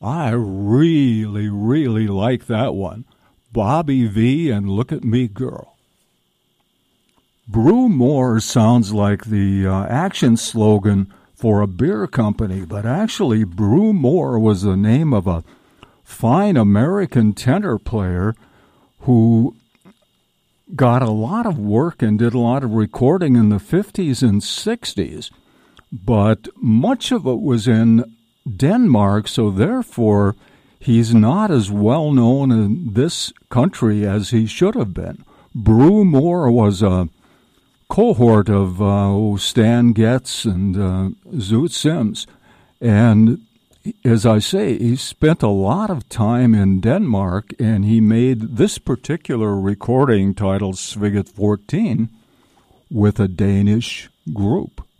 I really, really like that one. Bobby V and Look at Me Girl. Brew More sounds like the action slogan for a beer company, but actually Brew More was the name of a fine American tenor player who got a lot of work and did a lot of recording in the 50s and 60s, but much of it was in Denmark, so therefore he's not as well known in this country as he should have been. Brew More was a cohort of Stan Getz and Zoot Sims, and as I say, he spent a lot of time in Denmark, and he made this particular recording titled Sviget 14 with a Danish group.